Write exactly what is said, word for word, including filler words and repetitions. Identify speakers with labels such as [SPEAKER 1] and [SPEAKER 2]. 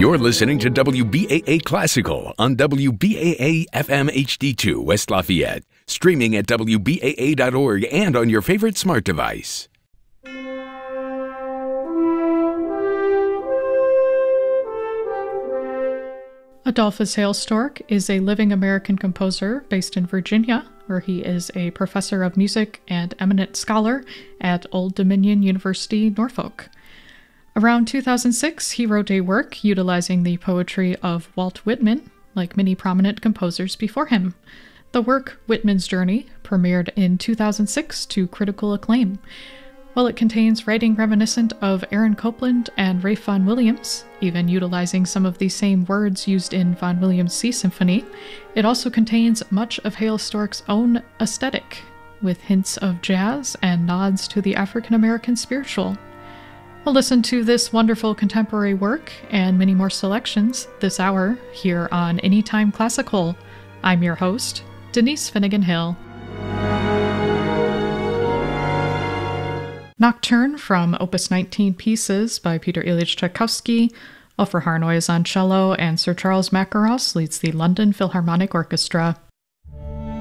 [SPEAKER 1] You're listening to W B A A Classical on W B A A F M H D two West Lafayette, streaming at W B A A dot org and on your favorite smart device.
[SPEAKER 2] Adolphus Hailstork is a living American composer based in Virginia, where he is a professor of music and eminent scholar at Old Dominion University, Norfolk. Around two thousand six, he wrote a work utilizing the poetry of Walt Whitman, like many prominent composers before him. The work, Whitman's Journey, premiered in two thousand six to critical acclaim. While it contains writing reminiscent of Aaron Copland and Ralph Vaughan Williams, even utilizing some of the same words used in Vaughan Williams' Sea Symphony, it also contains much of Hailstork's own aesthetic, with hints of jazz and nods to the African-American spiritual. We'll listen to this wonderful contemporary work and many more selections this hour here on Anytime Classical. I'm your host, Denise Finnegan Hill. Nocturne from Opus nineteen Pieces by Peter Ilyich Tchaikovsky. Ofer Harnoy is on cello, and Sir Charles Mackerras leads the London Philharmonic Orchestra.